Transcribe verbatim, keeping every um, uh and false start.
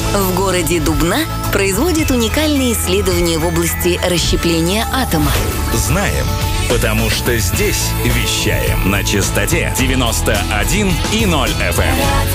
в городе Дубна производит уникальные исследования в области расщепления атома. Знаем, потому что здесь вещаем на частоте девяносто один и ноль эф эм.